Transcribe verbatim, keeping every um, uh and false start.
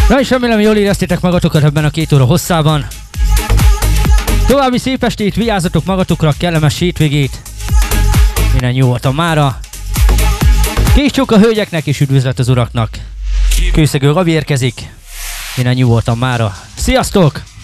Na és remélem, jól éreztétek magatokat ebben a két óra hosszában. További szép estét, vigyázzatok magatokra, kellemes hétvégét. Minden jó voltam mára. Kés csók a hölgyeknek és üdvözlet az uraknak. Kőszegő Gabi érkezik. Minden jó voltam mára. Sziasztok!